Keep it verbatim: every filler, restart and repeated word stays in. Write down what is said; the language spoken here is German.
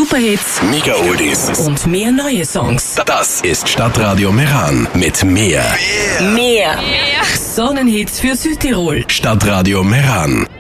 Superhits, Mega-Oldies und mehr neue Songs. Das ist Stadtradio Meran mit mehr. Mehr. Sonnenhits für Südtirol. Stadtradio Meran.